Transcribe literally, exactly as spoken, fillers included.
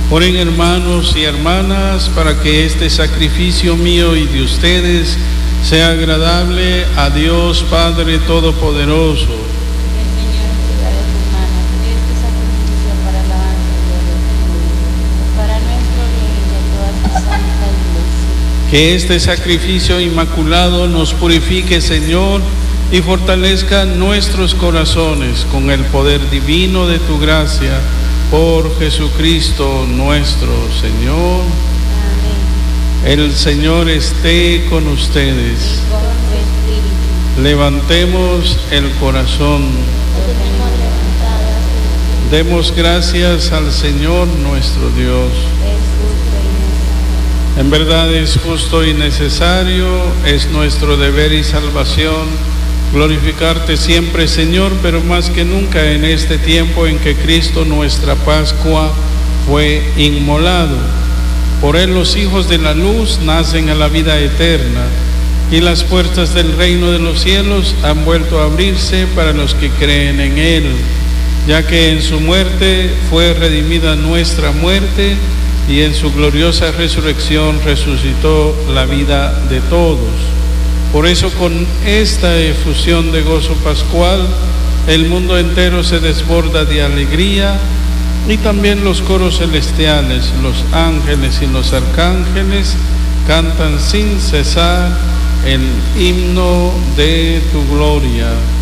Oren, hermanos y hermanas, para que este sacrificio mío y de ustedes sea agradable a Dios Padre Todopoderoso. Que este sacrificio inmaculado nos purifique, Señor, y fortalezca nuestros corazones con el poder divino de tu gracia, por Jesucristo nuestro Señor. Amén. El Señor esté con ustedes. Y con tu espíritu. Levantemos el corazón. Demos gracias al Señor nuestro Dios. En verdad es justo y necesario, es nuestro deber y salvación glorificarte siempre, Señor, pero más que nunca en este tiempo en que Cristo, nuestra Pascua, fue inmolado. Por Él los hijos de la luz nacen a la vida eterna, y las puertas del reino de los cielos han vuelto a abrirse para los que creen en Él, ya que en su muerte fue redimida nuestra muerte, y en su gloriosa resurrección resucitó la vida de todos. Por eso, con esta efusión de gozo pascual, el mundo entero se desborda de alegría, y también los coros celestiales, los ángeles y los arcángeles cantan sin cesar el himno de tu gloria.